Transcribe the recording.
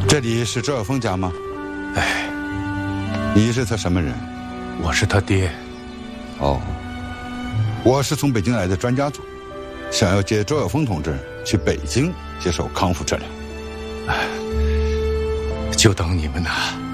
这里是周晓峰家吗？ 哎， 你是他什么人？ 我是他爹。 哦，我是从北京来的专家组，想要接周晓峰同志去北京接受康复治疗。 就等你们呐。